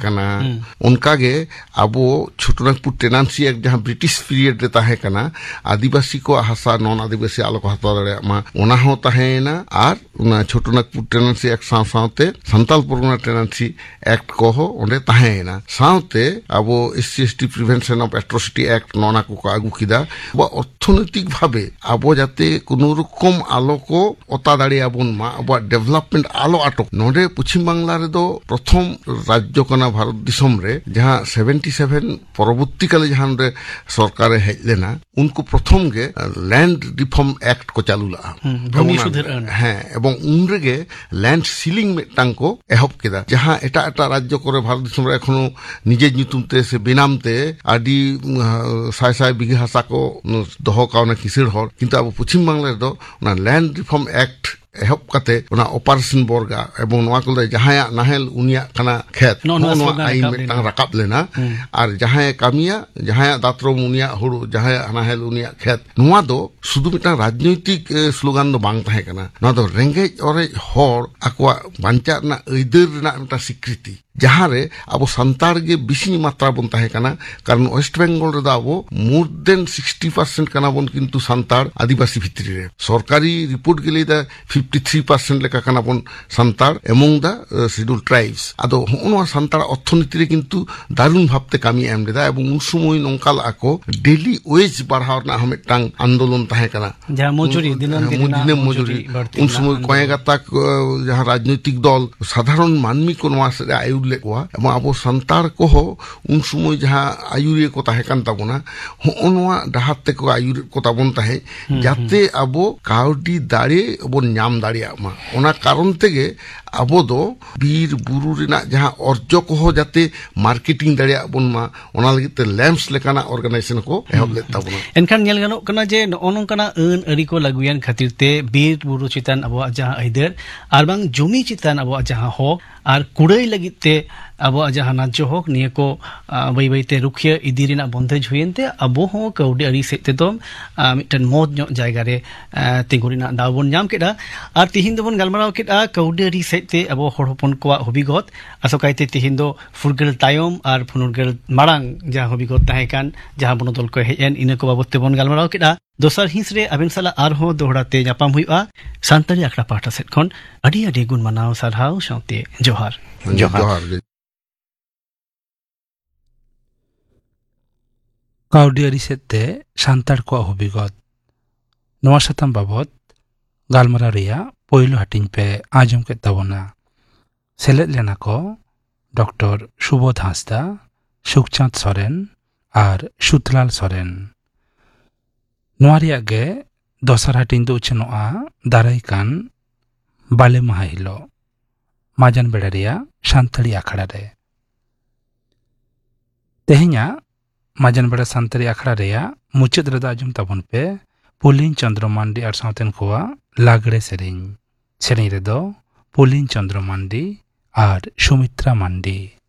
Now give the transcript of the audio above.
kana onkage abo Chotunagpur Tenancy Act jahan British period re tahe kana adibasi ko hasa non adibasi alo ko hataw dare ma ona ho tahena ar ona Chotunagpur Tenancy Act saute Santal Pargana Tenancy Act ko ho onde tahena saute abo SC/ST Prevention of Atrocity Act nona ko agu kida ba orthonoitik bhabe abo jate kono rokom alo ko ota dare abon ma abo development alo atok node Puchim Bangla re do prothom rajyo kana Bharat disom re jaha 77 পরবর্তী কালে jahan re সরকারে hedge লেনা উনকো প্রথম গে land reform act কো চালু লা ভূমি সুধের হ্যাঁ এবং উনরেগে ল্যান্ড সিলিং মেটাং কো এহব কেদা যাহা এটা এটা রাজ্য করে ভারত দিশম রে এখনো নিজে নিতুমতে সে বিনামতে আদি সাই সাই বিঘা হাসা কো দহ কাউনা কিসির হর কিন্তু আবো পশ্চিম বাংলার দো না land reform act ehop kate ona operation borga ebong noa kole jahaya nahel unia kana khet noa ai metang rakap lena ar jahaya kamia jahaya datrom unia huru jahaya nahel unia khet noa do sudu metang rajnoitik slogan do bang tahe kana noa do rengej ore hor akwa bancha na eider na meta sikriti jahare abo santar ge bisi matra bon tahe kana karon West Bengal re abo more than 60% kana bon kintu santar adibasi bhitri re sorkari report gele da 53% leka kana bon santar among the scheduled tribes ado hono santar orthoনীতি re kintu darun bhabte kami em leda ebong un somoy nongkal ako daily wage barhaw na hametang andolon tahe kana ja mojuri dinan mojuri un somoy koyegatak jaha rajnoitik dol sadharon manmi ko noa se ayu lekwa এবং abo santar ko ho un somoy jaha ayure ko tahe kan tabona hono dahat te ko ayure ko tabon tahe jate abo kaudi dare bon nyam daria ma ona karon tege abo do bir buru rena jaha orjo ko ho jate marketing daria bon ma ona lagite lamps lekana organization ko ehob let tabona enkan nyel gano kana je onong kana eun ari ko laguyan khatir te bir buru chitan abo jaha aider arbang jumi chitan abo jaha ho আর কুড়াই লাগিতে আবো জাহানা জহক নিয়ে কো by বাইতে রুখিয়া ইদিরিনা বন্ধেজ হইনতে আবো হ কাউডি আরি সেতে তো মিটন মদ ᱧᱚᱜ জায়গা রে তিগুরিনা দাবন ᱧᱟᱢ কেডা আর তিহিন দবন গালমারাও কেডা কাউডি আরি সেতে আবো হড় হপন কোয়া হবিগত আসকাইতে তিহিন দো ফুরগেল তায়ম আর ফুনুরগেল মারাং যা হবিগত তাহেকান যাহা বনদল কো হেন ইনে কো বাবতে বন গালমারাও কেডা दोसर हिंस रे अबिन साला आरहो दोहराते जापाम हुआ सांतारी आखड़ा पाठा सेट खन अडी अडी गुण मनाव सरहाव साउते जोहार काउडियारी सेते सांतार को हबिगत नवा सतम बाबत गालमारा रिया पहिलो हाटिन पे आजम के तबना सेलेट लेना को डॉक्टर सुबोध हांसदा सुखचांद सोरेन और सुतलाल सोरेन नोआरिया गे दोसर हाटिन दो चनोआ दाराई कान बाले माहा हिलो माजन बेड़ारिया सांताली आखड़ा रे तेहिया माजन बेड़ा सांताली आखड़ा रेया मुचद रदा आजम तबन पे पुलिन चंद्र मांडी और साउतेन कोआ लागड़े सेरें रे दो पुलिन चंद्र मांडी और सुमित्रा मांडी